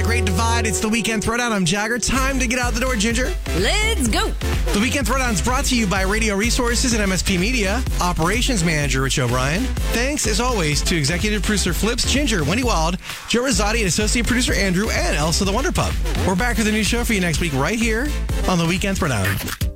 Great Divide. It's the Weekend Throwdown. I'm Jagger. Time to get out the door, Ginger. Let's go. The Weekend Throwdown is brought to you by Radio Resources and MSP Media. Operations Manager Rich O'Brien. Thanks, as always, to Executive Producer Flips, Ginger, Wendy Wild, Joe Rosati, and Associate Producer Andrew, and Elsa the Wonder Pup. We're back with a new show for you next week right here on the Weekend Throwdown.